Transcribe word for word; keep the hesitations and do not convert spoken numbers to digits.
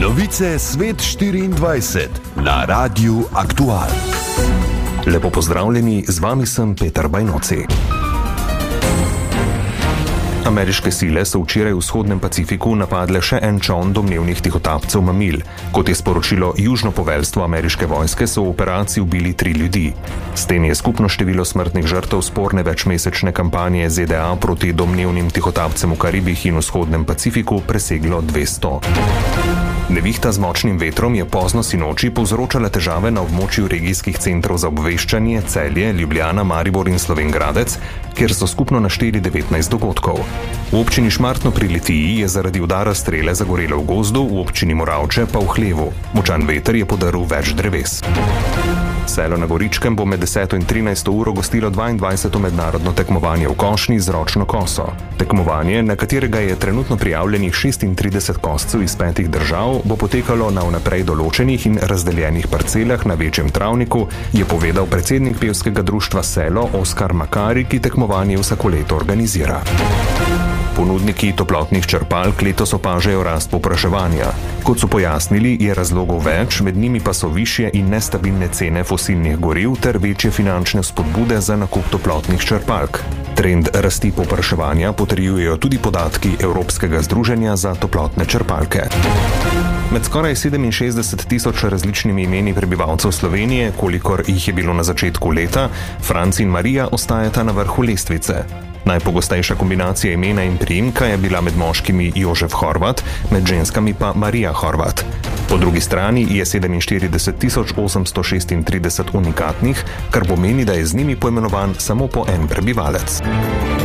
Novice Svet štiriindvajset na Radiu Aktual. Lepo pozdravljeni, z vami sem Peter Bajnoci. Ameriške sile so včeraj v vzhodnem Pacifiku napadle še en čoln domnevnih tihotapcev mamil. Kot je sporočilo južno poveljstvo ameriške vojske, so v operaciji ubili tri ljudi. S tem je skupno število smrtnih žrtev sporne večmesečne kampanje Z D A proti domnevnim tihotapcem v Karibih in vzhodnem Pacifiku preseglo dvesto. Nevihta z močnim vetrom je pozno sinoči povzročala težave na območju regijskih centrov za obveščanje Celje, Ljubljana, Maribor in Slovenj Gradec, kjer so skupno našteli devetnajst dogodkov. V občini Šmartno pri Litiji je zaradi udara strele zagorelo v gozdu, v občini Moravče pa v hlevu. Močan veter je podaril več dreves. Selo na Goričkem bo med deseto in trinajsto uro gostilo dvaindvajseto mednarodno tekmovanje v košnji z ročno koso. Tekmovanje, na katerega je trenutno prijavljenih šestintrideset koscev iz petih držav, bo potekalo na vnaprej določenih in razdeljenih parcelah na večjem travniku, je povedal predsednik pevskega društva Selo Oskar Makari, ki tekmovanje vsako leto organizira. Ponudniki toplotnih črpalk letos opažajo rast povpraševanja. Kot so pojasnili, je razlogov več, med njimi pa so višje in nestabilne cene fosilnih goriv ter večje finančne spodbude za nakup toplotnih črpalk. Trend rasti povpraševanja potrjujejo tudi podatki Evropskega združenja za toplotne črpalke. Med skoraj sedeminšestdeset tisoč različnimi imeni prebivalcev Slovenije, kolikor jih je bilo na začetku leta, Franc in Marija ostajata na vrhu lestvice. Najpogostejša kombinacija imena in priimka je bila med moškimi Jožef Horvat, med ženskami pa Marija Horvat. Po drugi strani je sedeminštirideset tisoč osemsto šestintrideset unikatnih, kar pomeni, da je z njimi poimenovan samo po en prebivalec.